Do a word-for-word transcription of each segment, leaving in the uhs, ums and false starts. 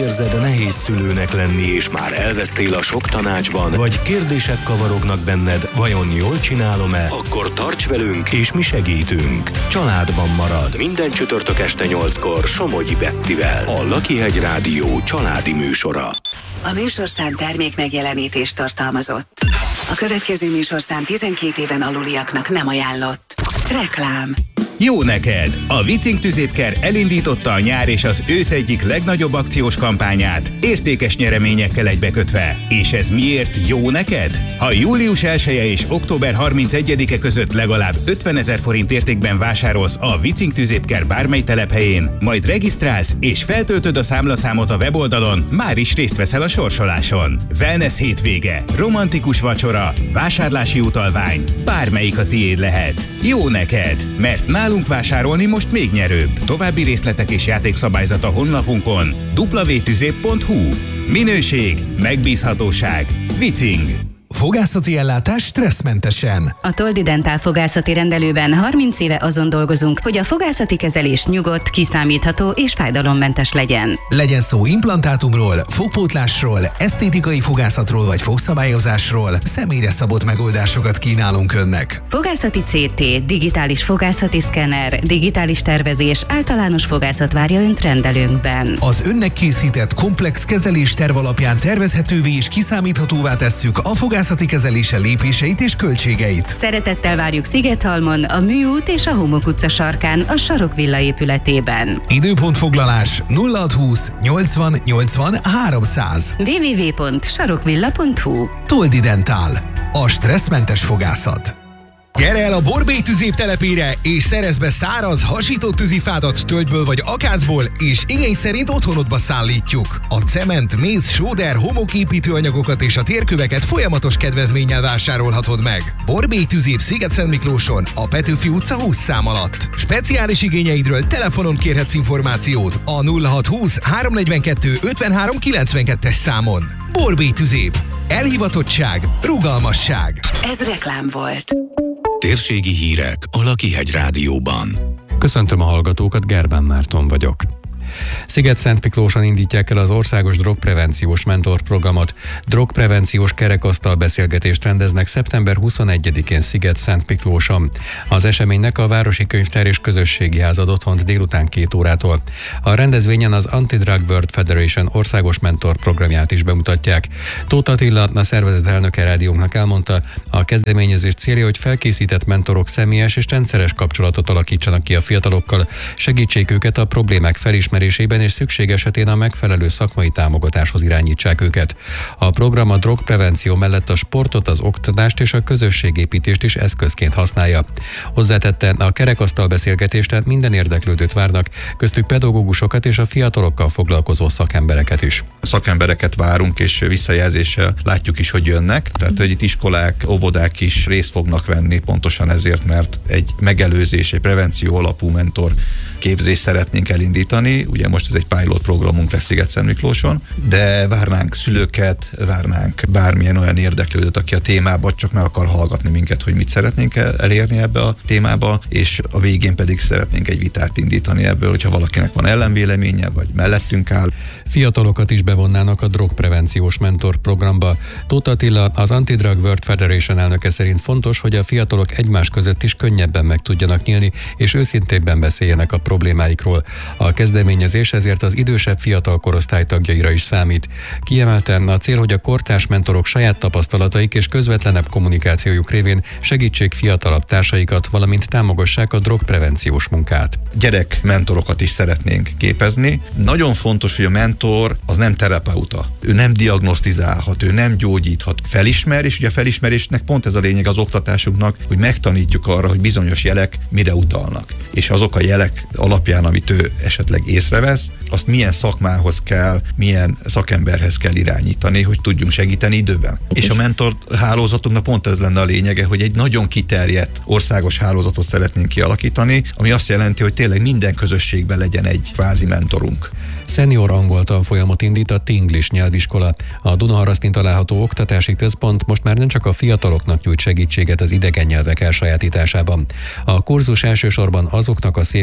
érzed, nehéz szülőnek lenni, és már elvesztél a sok tanácsban, vagy kérdések kavarognak benned, vajon jól csinálom-e? Akkor tarts velünk, és mi segítünk. Családban marad. Minden csütörtök este nyolckor Somogyi Bettivel. A Lakihegy Rádió családi műsora. A műsorszám termék megjelenítést tartalmazott. A következő műsorszám tizenkét éven aluliaknak nem ajánlott. Reklám. Jó neked! A Vicing tüzépker elindította a nyár és az ősz egyik legnagyobb akciós kampányát, értékes nyereményekkel egybekötve. És ez miért jó neked? Ha július elseje és október harmincegyedike között legalább ötvenezer forint értékben vásárolsz a Vicing tüzépker bármely telephelyén, majd regisztrálsz és feltöltöd a számlaszámot a weboldalon, már is részt veszel a sorsoláson. Wellness hétvége, romantikus vacsora, vásárlási utalvány, bármelyik a tiéd lehet. Jó neked, mert nálunk vásárolni most még nyerőbb. További részletek és játékszabályzat a honlapunkon double-u double-u double-u pont tüzép pont hu. Minőség, megbízhatóság, Vicing. Fogászati ellátás stresszmentesen. A Toldi Dentál fogászati rendelőben harminc éve azon dolgozunk, hogy a fogászati kezelés nyugodt, kiszámítható és fájdalommentes legyen. Legyen szó implantátumról, fogpótlásról, esztétikai fogászatról vagy fogszabályozásról, személyre szabott megoldásokat kínálunk önnek. Fogászati cé té, digitális fogászati szkenner, digitális tervezés, általános fogászat várja önt rendelőnkben. Az önnek készített komplex kezelés terv alapján tervezhetővé és kiszámíthatóvá tesszük a fogászati kezelése lépéseit és költségeit. Szeretettel várjuk Szigethalmon, a Műút és a Homok utca sarkán, a Sarokvilla épületében. Időpontfoglalás nulla hatszázhúsz nyolcvan nyolcvan háromszáz. double-u double-u double-u pont sarokvilla pont hu. Toldi Dentál. A stresszmentes fogászat. Gyere el a Borbély tüzép telepére, és szerezd be száraz, hasított tűzifádat tölgyből vagy akácból, és igény szerint otthonodba szállítjuk. A cement, méz, sóder, homoképítőanyagokat és a térköveket folyamatos kedvezménnyel vásárolhatod meg. Borbély tüzép Sziget-Szentmiklóson, a Petőfi utca húsz szám alatt. Speciális igényeidről telefonon kérhetsz információt a nulla hatszázhúsz háromszáznegyvenkettő ötvenhárom kilencvenkettes számon. Borbély tüzép. Elhivatottság, rugalmasság. Ez reklám volt. Térségi hírek a Lakihegy Rádióban. Köszöntöm a hallgatókat, Gerbán Márton vagyok. Sziget-Szentmiklóson indítják el az országos drogprevenciós mentorprogramot. Drogprevenciós kerekasztal beszélgetést rendeznek szeptember huszonegyedikén Sziget-Szentmiklóson. Az eseménynek a Városi Könyvtár és Közösségi Ház ad otthont délután két órától. A rendezvényen az Anti-Drug World Federation országos mentorprogramját is bemutatják. Tóth Attila, a szervezet elnöke rádiónknak elmondta, a kezdeményezés célja, hogy felkészített mentorok személyes és rendszeres kapcsolatot alakítsanak ki a fiatalokkal, segítsék őket a problémák felismerésében és szükség esetén a megfelelő szakmai támogatáshoz irányítsák őket. A program a drogprevenció mellett a sportot, az oktatást és a közösségépítést is eszközként használja. Hozzátette, a kerekasztal beszélgetésre minden érdeklődőt várnak, köztük pedagógusokat és a fiatalokkal foglalkozó szakembereket is. Szakembereket várunk, és visszajelzéssel látjuk is, hogy jönnek. Tehát, hogy itt iskolák, óvodák is részt fognak venni, pontosan ezért, mert egy megelőzés, egy prevenció alapú mentor képzést szeretnénk elindítani. Ugye most ez egy pilot programunk lesz Sziget-Szentmiklóson, de várnánk szülőket, várnánk bármilyen olyan érdeklődőt, aki a témában csak meg akar hallgatni minket, hogy mit szeretnénk elérni ebbe a témába, és a végén pedig szeretnénk egy vitát indítani ebből, hogyha valakinek van ellenvéleménye, vagy mellettünk áll. Fiatalokat is bevonnának a drogprevenciós mentor programba. Tóth Attila, az Anti-Drug World Federation elnöke szerint fontos, hogy a fiatalok egymás között is könnyebben meg tudjanak nyílni, és őszintébben beszéljenek a problémáikról. A kezdeményezés ezért az idősebb fiatal korosztály tagjaira is számít. Kiemelte, a cél, hogy a kortárs mentorok saját tapasztalataik és közvetlenebb kommunikációjuk révén segítsék fiatalabb társaikat, valamint támogassák a drogprevenciós munkát. Gyerek mentorokat is szeretnénk képezni. Nagyon fontos, hogy a mentor az nem terapeuta. Ő nem diagnosztizálhat, ő nem gyógyíthat. Felismer, és ugye a felismerésnek pont ez a lényeg az oktatásunknak, hogy megtanítjuk arra, hogy bizonyos jelek mire utalnak. És azok a jelek alapján, amit ő esetleg észrevesz, azt milyen szakmához kell, milyen szakemberhez kell irányítani, hogy tudjunk segíteni időben. És a mentor hálózatunknak pont ez lenne a lényege, hogy egy nagyon kiterjedt országos hálózatot szeretnénk kialakítani, ami azt jelenti, hogy tényleg minden közösségben legyen egy kvázi mentorunk. Szenior angol tanfolyamot indít a Tinglish nyelviskola. A Dunaharasztin található oktatási központ most már nem csak a fiataloknak nyújt segítséget az idegen nyelvek elsajátításában. A kurzus elsősorban azoknak a szépkorú érdeklődőknek,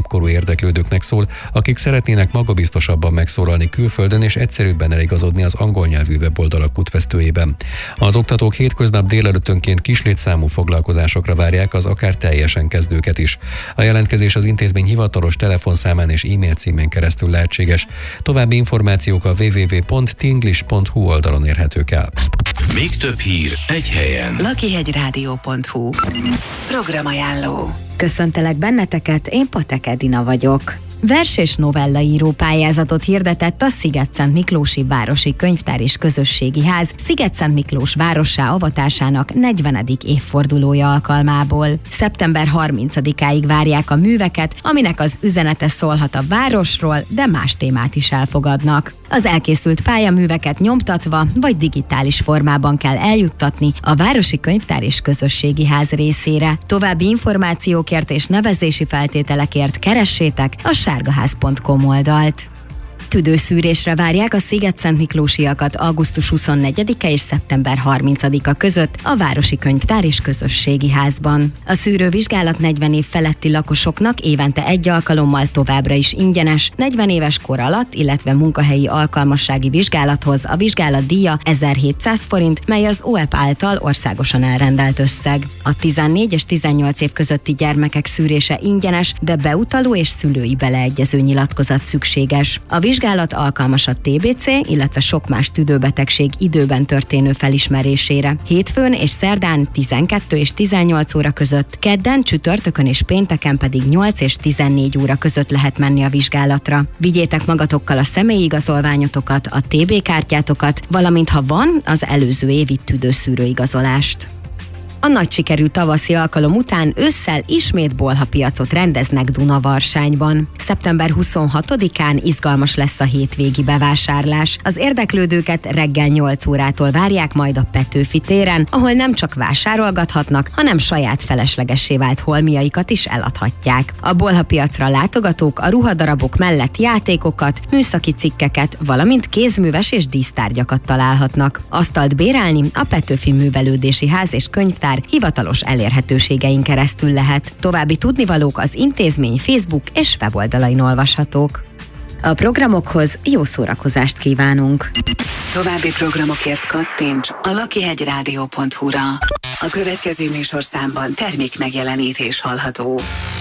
érdeklődőknek szól, akik szeretnének magabiztosabban megszólalni külföldön és egyszerűbben eligazodni az angol nyelvű weboldalak útvesztőjében. Az oktatók hétköznap délelőttönként kislétszámú foglalkozásokra várják az akár teljesen kezdőket is. A jelentkezés az intézmény hivatalos telefonszámán és e-mail címén keresztül lehetséges. További információk a double-u double-u double-u pont tinglish pont hu oldalon érhetők el. Még több hír egy helyen. lakihegyrádió pont hu. Programajánló. Köszöntelek benneteket, én Patek Edina vagyok. Vers- és novellaíró pályázatot hirdetett a Szigetszent Miklósi Városi Könyvtár és Közösségi Ház Szigetszent Miklós várossá avatásának negyvenedik évfordulója alkalmából. szeptember harmincadikáig várják a műveket, aminek az üzenete szólhat a városról, de más témát is elfogadnak. Az elkészült pályaműveket nyomtatva vagy digitális formában kell eljuttatni a Városi Könyvtár és Közösségi Ház részére. További információkért és nevezési feltételekért keressétek a sárgaház pont com oldalt. Tüdőszűrésre várják a szigetszentmiklósiakat augusztus huszonnegyedike és szeptember harmincadika között a Városi Könyvtár és Közösségi Házban. A szűrővizsgálat negyven év feletti lakosoknak évente egy alkalommal továbbra is ingyenes, negyven éves kor alatt, illetve munkahelyi alkalmassági vizsgálathoz a vizsgálat díja ezerhétszáz forint, mely az o e pé által országosan elrendelt összeg. A tizennégy és tizennyolc év közötti gyermekek szűrése ingyenes, de beutaló és szülői beleegyező nyilatkozat szükséges. A vizsgálat alkalmas a té bé cé, illetve sok más tüdőbetegség időben történő felismerésére. Hétfőn és szerdán tizenkettő és tizennyolc óra között, kedden, csütörtökön és pénteken pedig nyolc és tizennégy óra között lehet menni a vizsgálatra. Vigyétek magatokkal a személyi igazolványotokat, a té bé kártyátokat, valamint ha van, az előző évi tüdőszűrőigazolást. A nagy sikerű tavaszi alkalom után ősszel ismét bolhapiacot rendeznek Dunavarsányban. szeptember huszonhatodikán izgalmas lesz a hétvégi bevásárlás. Az érdeklődőket reggel nyolc órától várják majd a Petőfi téren, ahol nem csak vásárolgathatnak, hanem saját feleslegessé vált holmiaikat is eladhatják. A bolhapiacra látogatók a ruhadarabok mellett játékokat, műszaki cikkeket, valamint kézműves és dísztárgyakat találhatnak. Asztalt bérelni a Petőfi Művelődési Ház és Könyvtár hivatalos elérhetőségein keresztül lehet. További tudnivalók az intézmény Facebook és weboldalain olvashatók. A programokhoz jó szórakozást kívánunk! További programokért kattints a lakihegyrádió pont hu-ra. A következő műsorszámban termék megjelenítés hallható.